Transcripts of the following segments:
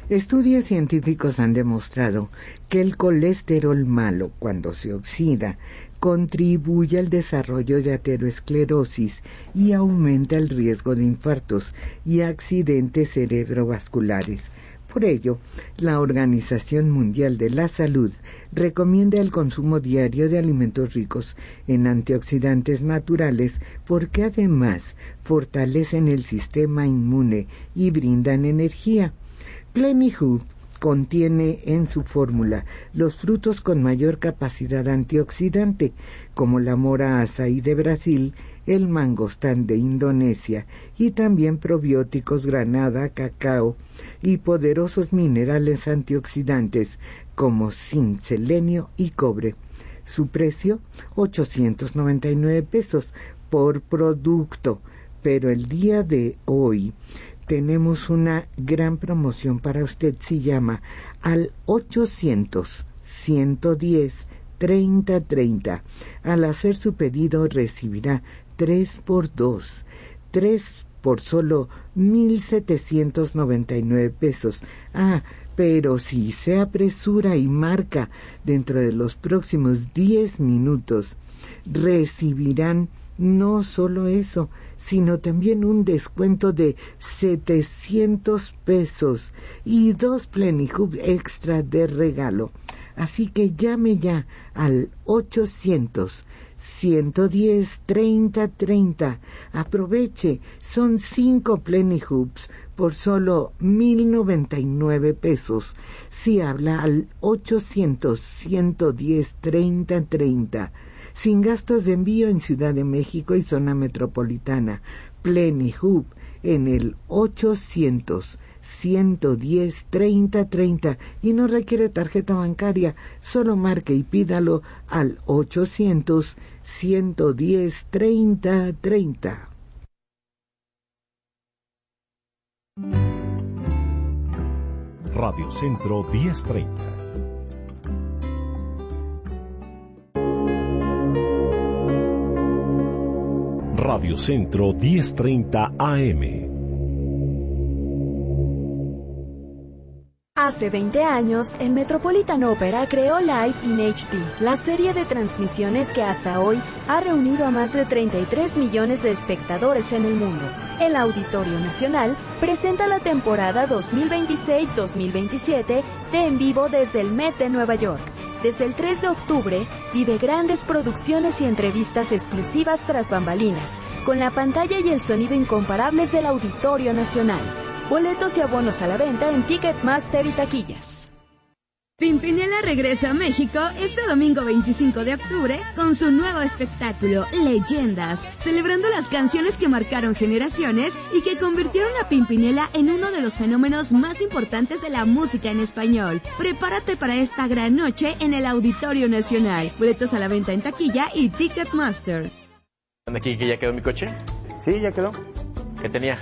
Estudios científicos han demostrado que el colesterol malo, cuando se oxida, contribuye al desarrollo de aterosclerosis y aumenta el riesgo de infartos y accidentes cerebrovasculares. Por ello, la Organización Mundial de la Salud recomienda el consumo diario de alimentos ricos en antioxidantes naturales porque además fortalecen el sistema inmune y brindan energía. Plenihub contiene en su fórmula los frutos con mayor capacidad antioxidante, como la mora azaí de Brasil, el mangostán de Indonesia y también probióticos granada, cacao y poderosos minerales antioxidantes como zinc, selenio y cobre. Su precio, 899 pesos por producto, pero el día de hoy tenemos una gran promoción para usted. Se llama al 800-110-3030. Al hacer su pedido recibirá 3x2, 3 por solo 1,799 pesos. Pero si se apresura y marca dentro de los próximos 10 minutos, recibirán no solo eso, sino también un descuento de 700 pesos y 2 Plenihub extra de regalo. Así que llame ya al 800-110-3030. Aproveche, son 5 Plenihubs por solo 1,099 pesos. Si habla al 800-110-3030. Sin gastos de envío en Ciudad de México y zona metropolitana. Plenihub en el 800-110-3030 y no requiere tarjeta bancaria, solo marque y pídalo al 800-110-3030. Radio Centro 1030. Radio Centro 1030 AM. Hace 20 años, el Metropolitan Opera creó Live in HD, la serie de transmisiones que hasta hoy ha reunido a más de 33 millones de espectadores en el mundo. El Auditorio Nacional presenta la temporada 2026-2027 de En Vivo desde el Met de Nueva York. Desde el 3 de octubre, vive grandes producciones y entrevistas exclusivas tras bambalinas, con la pantalla y el sonido incomparables del Auditorio Nacional. Boletos y abonos a la venta en Ticketmaster y taquillas. Pimpinela regresa a México este domingo 25 de octubre con su nuevo espectáculo, Leyendas, celebrando las canciones que marcaron generaciones y que convirtieron a Pimpinela en uno de los fenómenos más importantes de la música en español. Prepárate para esta gran noche en el Auditorio Nacional. Boletos a la venta en taquilla y Ticketmaster. ¿Aquí que ya quedó mi coche? Sí, ya quedó. ¿Qué tenía?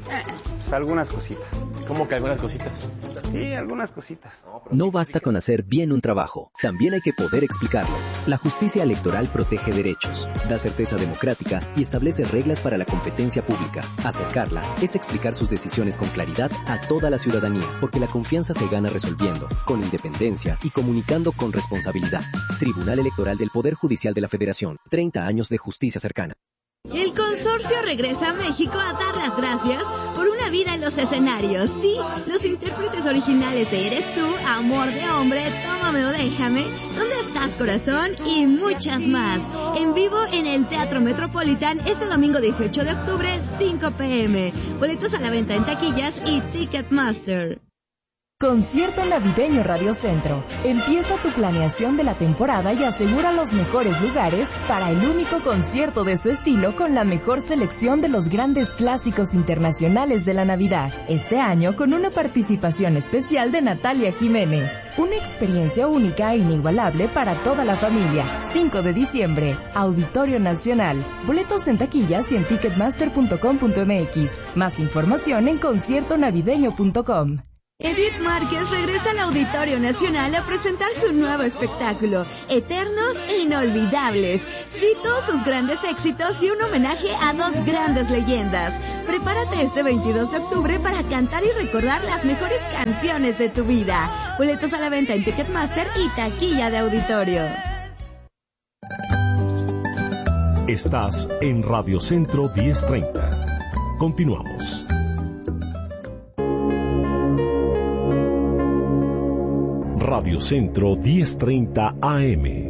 Algunas cositas. ¿Cómo que algunas cositas? Sí, algunas cositas. No basta con hacer bien un trabajo, también hay que poder explicarlo. La justicia electoral protege derechos, da certeza democrática y establece reglas para la competencia pública. Acercarla es explicar sus decisiones con claridad a toda la ciudadanía, porque la confianza se gana resolviendo, con independencia y comunicando con responsabilidad. Tribunal Electoral del Poder Judicial de la Federación, 30 años de justicia cercana. El consorcio regresa a México a dar las gracias por una vida en los escenarios. Sí, los intérpretes originales de Eres Tú, Amor de Hombre, Tómame o Déjame, ¿Dónde estás, corazón? Y muchas más. En vivo en el Teatro Metropolitan este domingo 18 de octubre, 5 p.m. Boletos a la venta en taquillas y Ticketmaster. Concierto navideño Radio Centro. Empieza tu planeación de la temporada y asegura los mejores lugares para el único concierto de su estilo con la mejor selección de los grandes clásicos internacionales de la Navidad. Este año con una participación especial de Natalia Jiménez. Una experiencia única e inigualable para toda la familia. 5 de diciembre, Auditorio Nacional. Boletos en taquillas y en ticketmaster.com.mx. Más información en conciertonavideño.com. Edith Márquez regresa al Auditorio Nacional a presentar su nuevo espectáculo, Eternos e Inolvidables. Sí, todos sus grandes éxitos y un homenaje a dos grandes leyendas. Prepárate este 22 de octubre para cantar y recordar las mejores canciones de tu vida. Boletos a la venta en Ticketmaster y taquilla de auditorio. Estás en Radio Centro 1030. Continuamos. Radio Centro 1030 AM.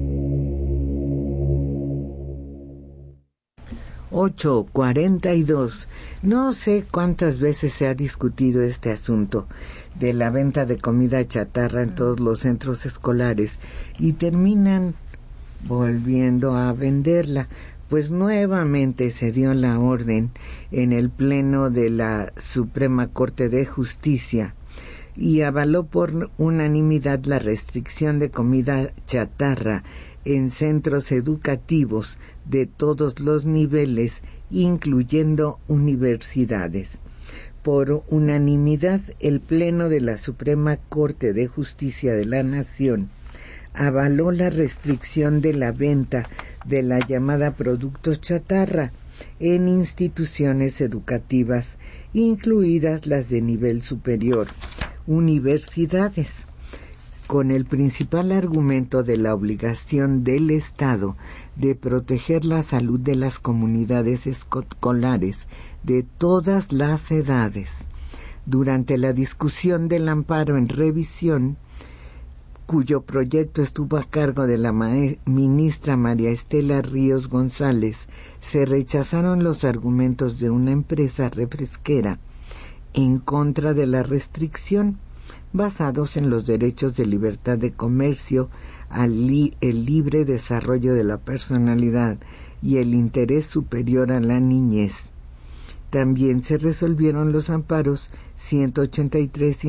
8:42. No sé cuántas veces se ha discutido este asunto de la venta de comida chatarra en todos los centros escolares y terminan volviendo a venderla. Pues nuevamente se dio la orden en el Pleno de la Suprema Corte de Justicia y avaló por unanimidad la restricción de comida chatarra en centros educativos de todos los niveles, incluyendo universidades. Por unanimidad, el Pleno de la Suprema Corte de Justicia de la Nación avaló la restricción de la venta de la llamada productos chatarra en instituciones educativas, incluidas las de nivel superior, universidades, con el principal argumento de la obligación del Estado de proteger la salud de las comunidades escolares de todas las edades. Durante la discusión del amparo en revisión, cuyo proyecto estuvo a cargo de la ministra María Estela Ríos González, se rechazaron los argumentos de una empresa refresquera en contra de la restricción, basados en los derechos de libertad de comercio, el libre desarrollo de la personalidad y el interés superior a la niñez. También se resolvieron los amparos 183 y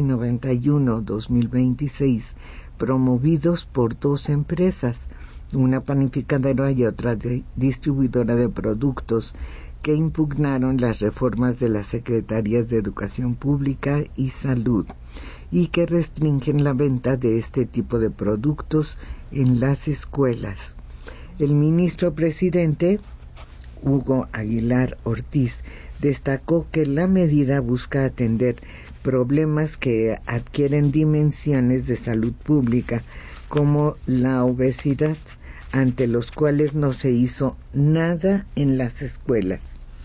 91/2026, promovidos por dos empresas, una panificadora y otra distribuidora de productos, que impugnaron las reformas de las Secretarías de Educación Pública y Salud y que restringen la venta de este tipo de productos en las escuelas. El ministro presidente, Hugo Aguilar Ortiz, destacó que la medida busca atender problemas que adquieren dimensiones de salud pública, como la obesidad, ante los cuales no se hizo nada en las escuelas.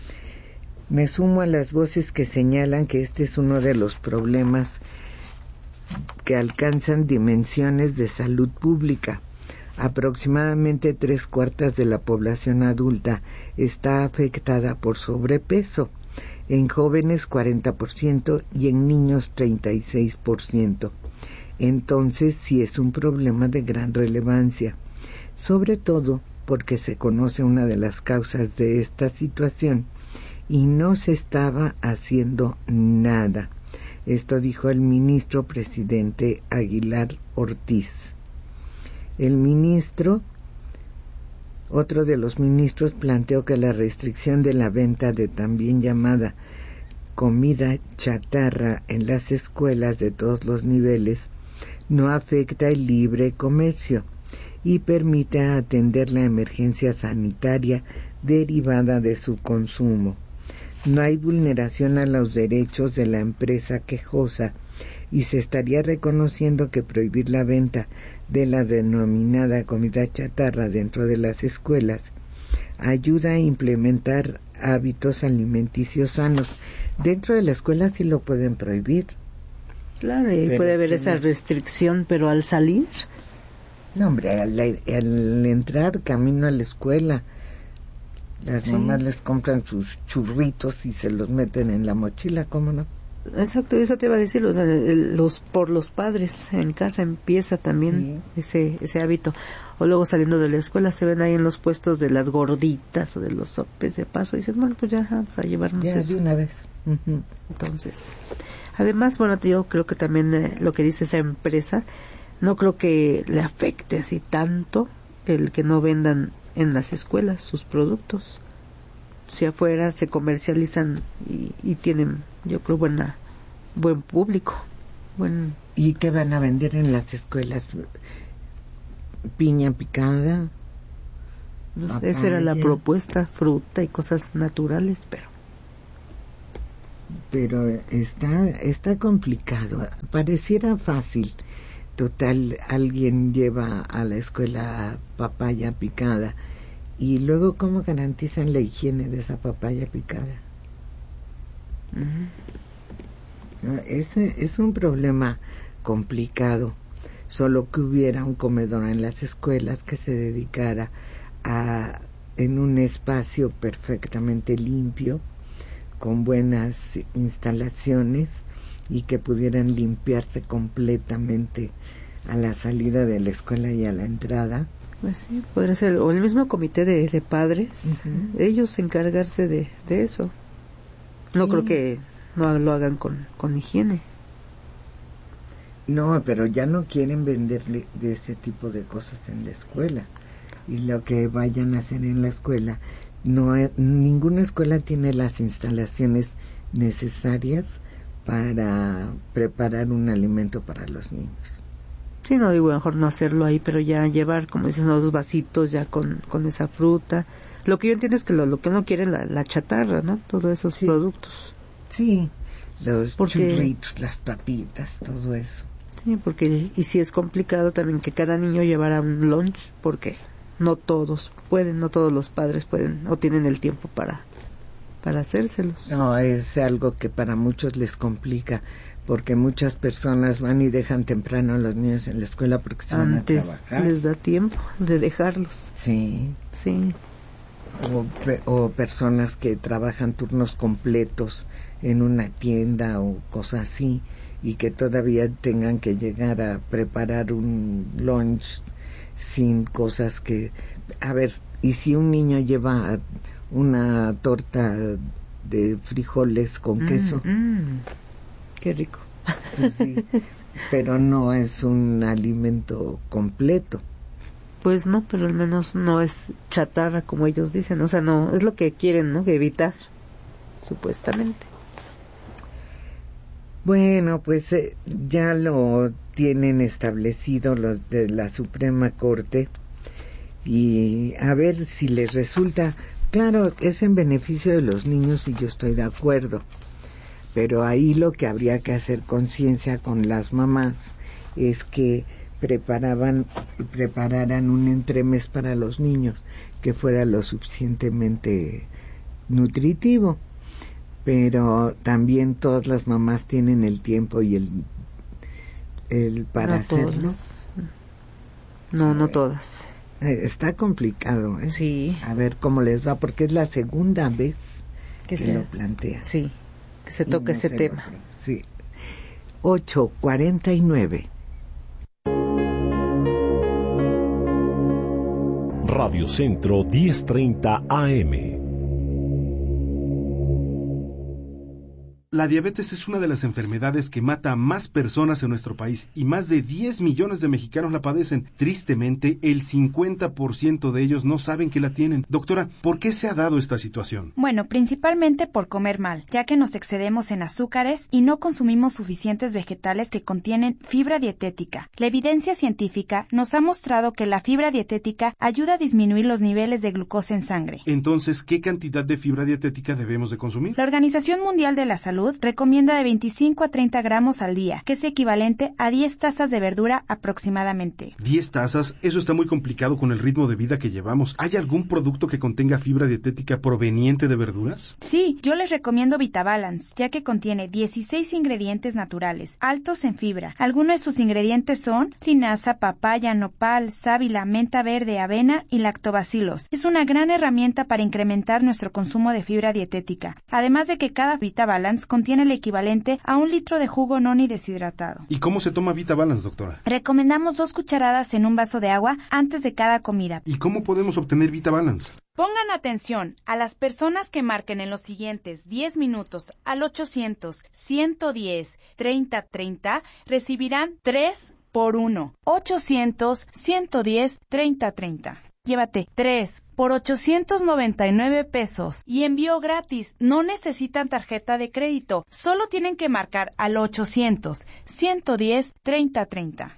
Me sumo a las voces que señalan que este es uno de los problemas que alcanzan dimensiones de salud pública. Aproximadamente 3/4 de la población adulta está afectada por sobrepeso, en jóvenes 40% y en niños 36%. Entonces sí es un problema de gran relevancia, sobre todo porque se conoce una de las causas de esta situación y no se estaba haciendo nada. Esto dijo el ministro presidente Aguilar Ortiz. Otro de los ministros planteó que la restricción de la venta de también llamada comida chatarra en las escuelas de todos los niveles no afecta el libre comercio y permite atender la emergencia sanitaria derivada de su consumo. No hay vulneración a los derechos de la empresa quejosa y se estaría reconociendo que prohibir la venta de la denominada comida chatarra dentro de las escuelas ayuda a implementar hábitos alimenticios sanos. Dentro de la escuela sí lo pueden prohibir. Claro, y puede haber esa restricción, pero al salir... No, hombre, al entrar camino a la escuela, las mamás les compran sus churritos y se los meten en la mochila, ¿cómo no? Exacto, eso te iba a decir, o sea, por los padres en casa empieza también ese hábito. O luego saliendo de la escuela se ven ahí en los puestos de las gorditas o de los sopes de paso y dicen, bueno, pues ya vamos a llevarnos ya eso de una vez. Uh-huh. Entonces, además, bueno, yo creo que también lo que dice esa empresa, no creo que le afecte así tanto el que no vendan en las escuelas sus productos. Si afuera se comercializan y tienen, yo creo, buen público. Bueno. ¿Y qué van a vender en las escuelas? ¿Piña picada? Esa era la propuesta, fruta y cosas naturales, pero está complicado. Pareciera fácil. Total, alguien lleva a la escuela papaya picada y luego ¿cómo garantizan la higiene de esa papaya picada? Es un problema complicado. Solo que hubiera un comedor en las escuelas que se dedicara en un espacio perfectamente limpio, con buenas instalaciones y que pudieran limpiarse completamente a la salida de la escuela y a la entrada. Pues sí, podría ser, o el mismo comité de padres, ellos encargarse de eso. No creo que no lo hagan con higiene. No, pero ya no quieren venderle de ese tipo de cosas en la escuela. Y lo que vayan a hacer en la escuela, ninguna escuela tiene las instalaciones necesarias para preparar un alimento para los niños. Sí, no digo mejor no hacerlo ahí, pero ya llevar, como dices, unos vasitos ya con esa fruta. Lo que yo entiendo es que lo que uno quiere es la chatarra, ¿no? Todos esos productos. Sí, los churritos, las papitas, todo eso. Sí, porque y si es complicado también que cada niño llevara un lunch, porque no todos pueden, no todos los padres pueden o tienen el tiempo para hacérselos. No, es algo que para muchos les complica, porque muchas personas van y dejan temprano a los niños en la escuela porque se van a trabajar. Les da tiempo de dejarlos. Sí. Sí. O personas que trabajan turnos completos en una tienda o cosas así, y que todavía tengan que llegar a preparar un lunch sin cosas que... A ver, ¿y si un niño lleva una torta de frijoles con queso? Qué rico. Pues sí, pero no es un alimento completo. Pues no, pero al menos no es chatarra como ellos dicen, o sea, no, es lo que quieren, ¿no? Evitar, supuestamente. Bueno, pues ya lo tienen establecido los de la Suprema Corte, y a ver si les resulta. Claro, es en beneficio de los niños y yo estoy de acuerdo, pero ahí lo que habría que hacer conciencia con las mamás es que prepararan un entremés para los niños que fuera lo suficientemente nutritivo, pero también todas las mamás tienen el tiempo y el para hacerlo. No todas. Está complicado, ¿eh? Sí. A ver cómo les va, porque es la segunda vez que lo plantea. Sí, que se toca ese tema. Sí. 8:49. Radio Centro 1030 AM. La diabetes es una de las enfermedades que mata a más personas en nuestro país y más de 10 millones de mexicanos la padecen. Tristemente, el 50% de ellos no saben que la tienen. Doctora, ¿por qué se ha dado esta situación? Bueno, principalmente por comer mal, ya que nos excedemos en azúcares y no consumimos suficientes vegetales que contienen fibra dietética. La evidencia científica nos ha mostrado que la fibra dietética ayuda a disminuir los niveles de glucosa en sangre. Entonces, ¿qué cantidad de fibra dietética debemos de consumir? La Organización Mundial de la Salud recomienda de 25 a 30 gramos al día, que es equivalente a 10 tazas de verdura aproximadamente. 10 tazas, eso está muy complicado con el ritmo de vida que llevamos. ¿Hay algún producto que contenga fibra dietética proveniente de verduras? Sí, yo les recomiendo VitaBalance, ya que contiene 16 ingredientes naturales, altos en fibra. Algunos de sus ingredientes son linaza, papaya, nopal, sábila, menta verde, avena y lactobacilos. Es una gran herramienta para incrementar nuestro consumo de fibra dietética, además de que cada VitaBalance contiene el equivalente a 1 litro de jugo noni deshidratado. ¿Y cómo se toma VitaBalance, doctora? Recomendamos 2 cucharadas en un vaso de agua antes de cada comida. ¿Y cómo podemos obtener VitaBalance? Pongan atención, a las personas que marquen en los siguientes 10 minutos al 800-110-3030 recibirán 3 por 1. 800-110-3030. Llévate 3 por 899 pesos y envío gratis. No necesitan tarjeta de crédito. Solo tienen que marcar al 800-110-3030.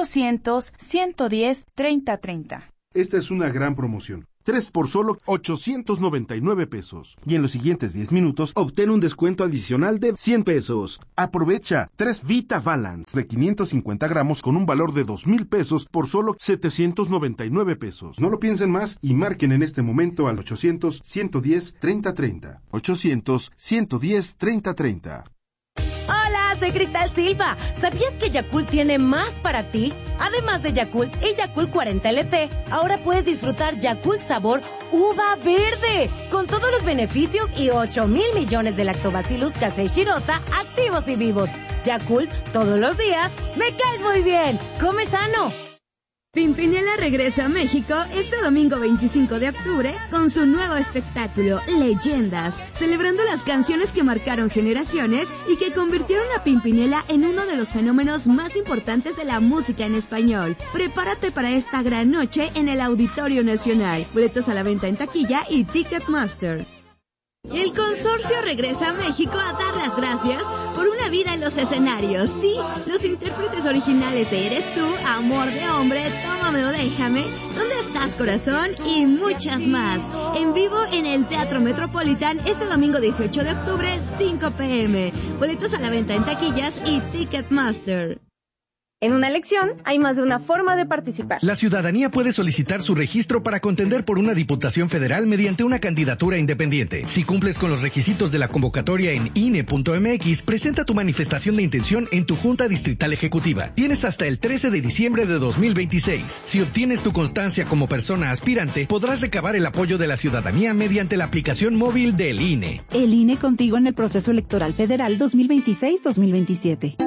800-110-3030. Esta es una gran promoción. 3 por solo 899 pesos. Y en los siguientes 10 minutos, obtén un descuento adicional de 100 pesos. Aprovecha 3 Vita Balance de 550 gramos con un valor de 2,000 pesos por solo 799 pesos. No lo piensen más y marquen en este momento al 800-110-3030. 800-110-3030. Hola, soy Cristal Silva. ¿Sabías que Yakult tiene más para ti? Además de Yakult y Yakult 40 LT, ahora puedes disfrutar Yakult sabor uva verde, con todos los beneficios y 8,000 millones de lactobacillus casei shirota activos y vivos. Yakult, todos los días, me caes muy bien. Come sano. Pimpinela regresa a México este domingo 25 de octubre con su nuevo espectáculo, Leyendas, celebrando las canciones que marcaron generaciones y que convirtieron a Pimpinela en uno de los fenómenos más importantes de la música en español. Prepárate para esta gran noche en el Auditorio Nacional. Boletos a la venta en taquilla y Ticketmaster. El consorcio regresa a México a dar las gracias por una vida en los escenarios. Sí, los intérpretes originales de Eres Tú, Amor de Hombre, Tómame o Déjame, ¿Dónde estás, corazón? Y muchas más. En vivo en el Teatro Metropolitan este domingo 18 de octubre, 5 p.m. Boletos a la venta en taquillas y Ticketmaster. En una elección hay más de una forma de participar. La ciudadanía puede solicitar su registro para contender por una diputación federal mediante una candidatura independiente. Si cumples con los requisitos de la convocatoria en INE.mx, presenta tu manifestación de intención en tu Junta Distrital Ejecutiva. Tienes hasta el 13 de diciembre de 2026. Si obtienes tu constancia como persona aspirante, podrás recabar el apoyo de la ciudadanía mediante la aplicación móvil del INE. El INE contigo en el proceso electoral federal 2026-2027.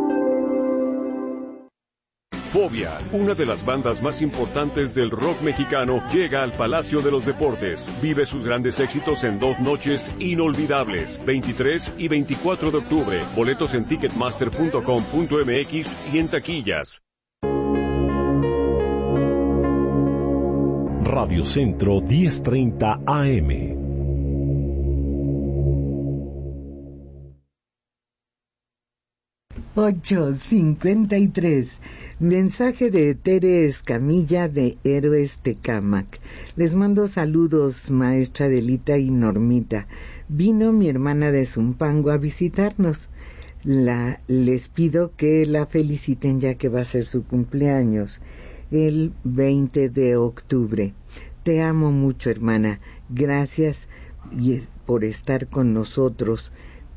Fobia, una de las bandas más importantes del rock mexicano, llega al Palacio de los Deportes. Vive sus grandes éxitos en 2 noches inolvidables, 23 y 24 de octubre. Boletos en ticketmaster.com.mx y en taquillas. Radio Centro 1030 AM. $8:53. Mensaje de Tere Escamilla de Héroes Tecámac. Les mando saludos, maestra Adelita y Normita. Vino mi hermana de Zumpango a visitarnos. Les pido que la feliciten ya que va a ser su cumpleaños el 20 de octubre. Te amo mucho, hermana. Gracias por estar con nosotros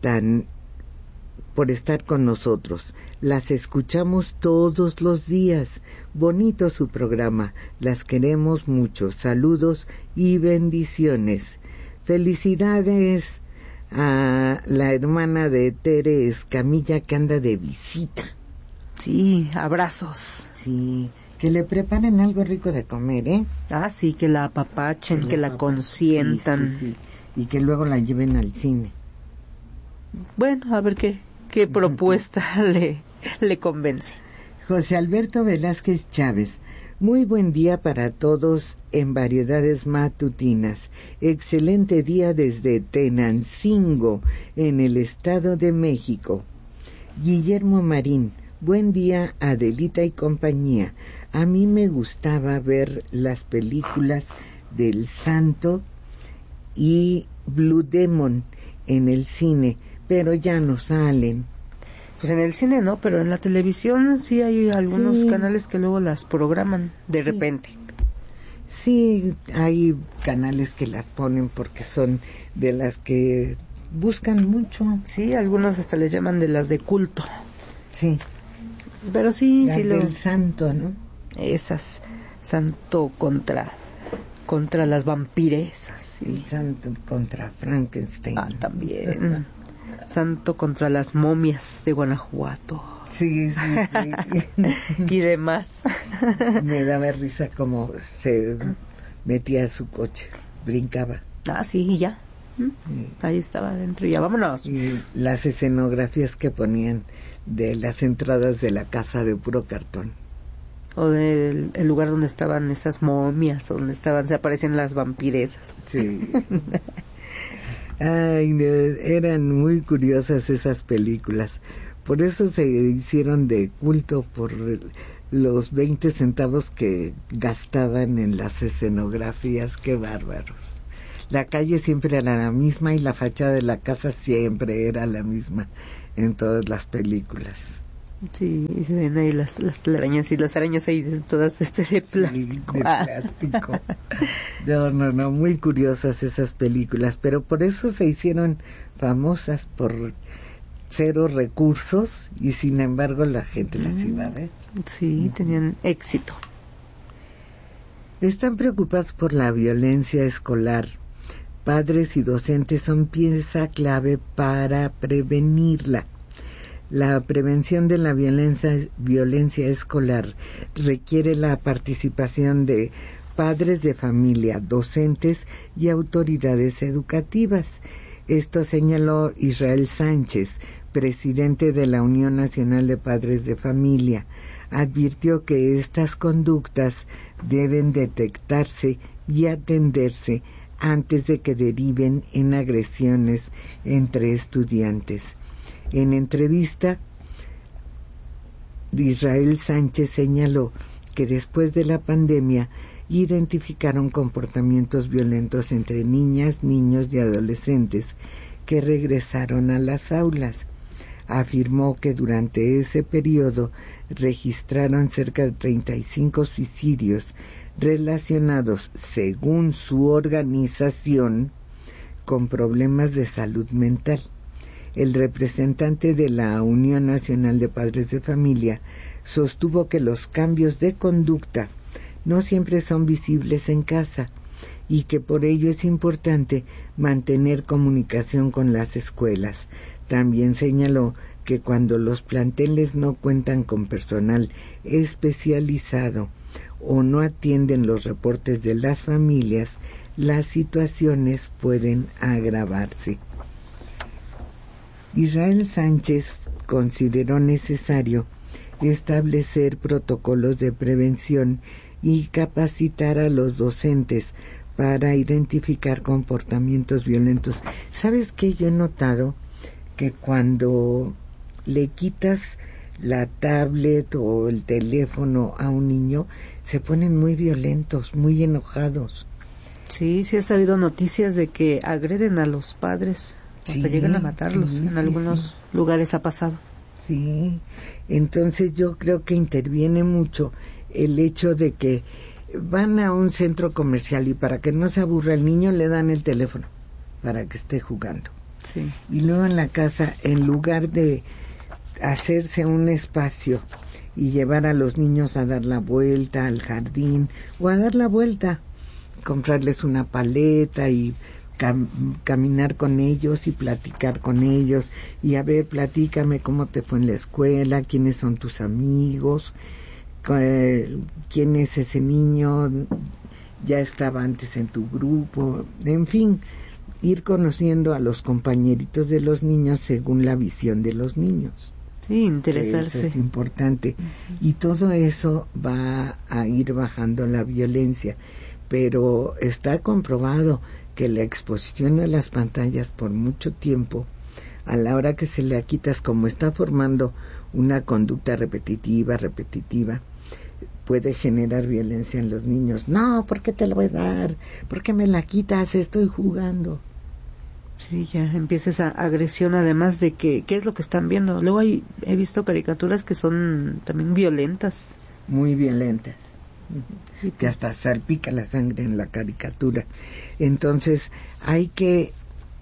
Las escuchamos todos los días. Bonito su programa. Las queremos mucho. Saludos y bendiciones. Felicidades a la hermana de Tere Escamilla que anda de visita. Sí, abrazos. Sí, que le preparen algo rico de comer, ¿eh? Ah, sí, que la apapachen, que la consientan. Sí. Y que luego la lleven al cine. Bueno, a ver qué propuesta le convence. José Alberto Velázquez Chávez. Muy buen día para todos en Variedades Matutinas. Excelente día desde Tenancingo, en el Estado de México. Guillermo Marín. Buen día, Adelita y compañía. A mí me gustaba ver las películas del Santo y Blue Demon en el cine, pero ya no salen. Pues en el cine no, pero en la televisión sí hay algunos canales que luego las programan de repente. Sí, hay canales que las ponen porque son de las que buscan mucho. Sí, algunos hasta les llaman de las de culto. Sí. Pero sí, las del Santo, ¿no? Esas, Santo contra las vampiresas. Sí. Santo contra Frankenstein. Ah, también. Santo contra las momias de Guanajuato. Sí. Y demás. Me daba risa como se metía a su coche, brincaba. Ah, sí, y ya. Ahí estaba adentro y ya, vámonos. Y las escenografías que ponían de las entradas de la casa de puro cartón. O del el lugar donde estaban esas momias, o donde se aparecen las vampiresas. Sí. Ay, no, eran muy curiosas esas películas. Por eso se hicieron de culto, por los 20 centavos que gastaban en las escenografías. ¡Qué bárbaros! La calle siempre era la misma y la fachada de la casa siempre era la misma en todas las películas. Sí, y se ven ahí las telarañas y las arañas ahí todas de plástico. Sí, de plástico. No, muy curiosas esas películas, pero por eso se hicieron famosas, por cero recursos, y sin embargo la gente las iba a ver. Sí, tenían éxito. Están preocupados por la violencia escolar. Padres y docentes son pieza clave para prevenirla. La prevención de la violencia escolar requiere la participación de padres de familia, docentes y autoridades educativas. Esto señaló Israel Sánchez, presidente de la Unión Nacional de Padres de Familia. Advirtió que estas conductas deben detectarse y atenderse antes de que deriven en agresiones entre estudiantes. En entrevista, Israel Sánchez señaló que después de la pandemia identificaron comportamientos violentos entre niñas, niños y adolescentes que regresaron a las aulas. Afirmó que durante ese periodo registraron cerca de 35 suicidios relacionados, según su organización, con problemas de salud mental. El representante de la Unión Nacional de Padres de Familia sostuvo que los cambios de conducta no siempre son visibles en casa y que por ello es importante mantener comunicación con las escuelas. También señaló que cuando los planteles no cuentan con personal especializado o no atienden los reportes de las familias, las situaciones pueden agravarse. Israel Sánchez consideró necesario establecer protocolos de prevención y capacitar a los docentes para identificar comportamientos violentos. ¿Sabes qué? Yo he notado que cuando le quitas la tablet o el teléfono a un niño, se ponen muy violentos, muy enojados. Sí, ha sabido noticias de que agreden a los padres, hasta llegan a matarlos. En algunos lugares ha pasado. Sí, entonces yo creo que interviene mucho el hecho de que van a un centro comercial y para que no se aburra el niño le dan el teléfono para que esté jugando. Sí. Y luego en la casa, en lugar de hacerse un espacio y llevar a los niños a dar la vuelta al jardín o a dar la vuelta, comprarles una paleta y caminar con ellos y platicar con ellos y a ver, platícame cómo te fue en la escuela, quiénes son tus amigos, quién es ese niño, ya estaba antes en tu grupo, en fin, ir conociendo a los compañeritos de los niños según la visión de los niños. Sí, interesarse. Eso es importante. Y todo eso va a ir bajando la violencia, pero está comprobado que la exposición a las pantallas por mucho tiempo, a la hora que se la quitas, como está formando una conducta repetitiva, puede generar violencia en los niños. No, ¿por qué te lo voy a dar? ¿Por qué me la quitas? Estoy jugando. Sí, ya empieza esa agresión, además de que, ¿qué es lo que están viendo? Luego he visto caricaturas que son también violentas. Muy violentas. Que hasta salpica la sangre en la caricatura. Entonces hay que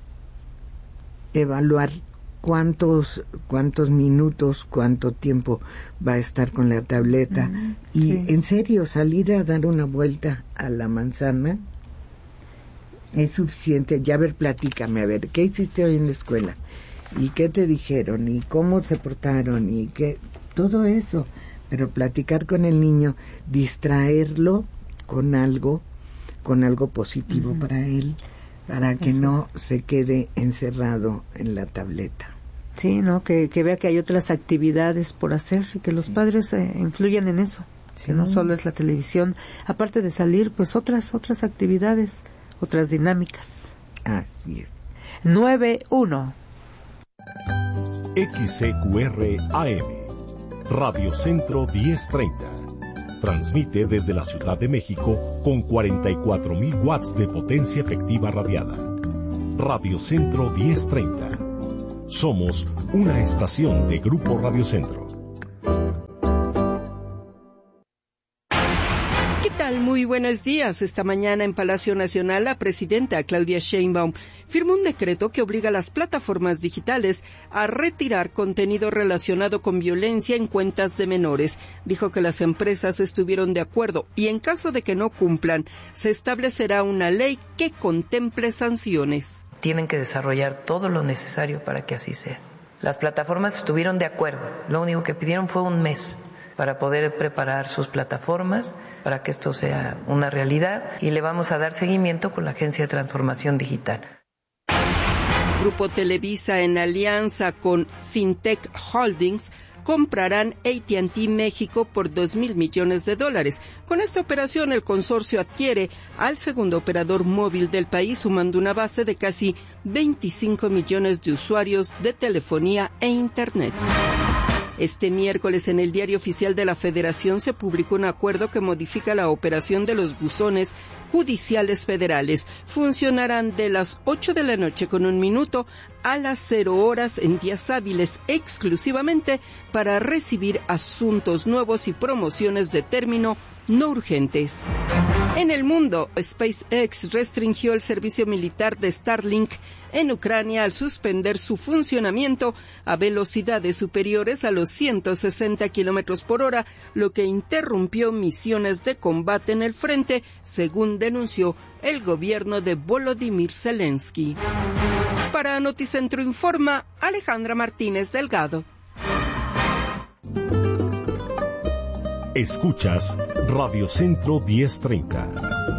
evaluar cuántos minutos, cuánto tiempo va a estar con la tableta y en serio salir a dar una vuelta a la manzana es suficiente. Ya, a ver, platícame, a ver, ¿qué hiciste hoy en la escuela? ¿Y qué te dijeron? ¿Y cómo se portaron? ¿Y qué? Todo eso. Pero platicar con el niño, distraerlo con algo positivo para él, para que no se quede encerrado en la tableta. Sí, ¿no? Que vea que hay otras actividades por hacer y que los padres influyan en eso. que no solo es la televisión, aparte de salir, pues otras actividades, otras dinámicas. Así es. 9-1. XCQR AM, Radio Centro 1030. Transmite desde la Ciudad de México con 44,000 watts de potencia efectiva radiada. Radio Centro 1030. Somos una estación de Grupo Radio Centro. ¿Qué tal? Muy buenos días. Esta mañana en Palacio Nacional, la presidenta Claudia Sheinbaum firmó un decreto que obliga a las plataformas digitales a retirar contenido relacionado con violencia en cuentas de menores. Dijo que las empresas estuvieron de acuerdo y en caso de que no cumplan, se establecerá una ley que contemple sanciones. Tienen que desarrollar todo lo necesario para que así sea. Las plataformas estuvieron de acuerdo. Lo único que pidieron fue un mes para poder preparar sus plataformas, para que esto sea una realidad, y le vamos a dar seguimiento con la Agencia de Transformación Digital. Grupo Televisa, en alianza con Fintech Holdings, comprarán AT&T México por $2,000 millones. Con esta operación, el consorcio adquiere al segundo operador móvil del país, sumando una base de casi 25 millones de usuarios de telefonía e Internet. Este miércoles en el Diario Oficial de la Federación se publicó un acuerdo que modifica la operación de los buzones judiciales federales. Funcionarán de las 8 de la noche con 1 minuto a las 0 horas en días hábiles, exclusivamente para recibir asuntos nuevos y promociones de término no urgentes. En el mundo, SpaceX restringió el servicio militar de Starlink en Ucrania al suspender su funcionamiento a velocidades superiores a los 160 kilómetros por hora, lo que interrumpió misiones de combate en el frente, según denunció el gobierno de Volodymyr Zelensky. Para Noticentro Informa, Alejandra Martínez Delgado. Escuchas Radio Centro 1030.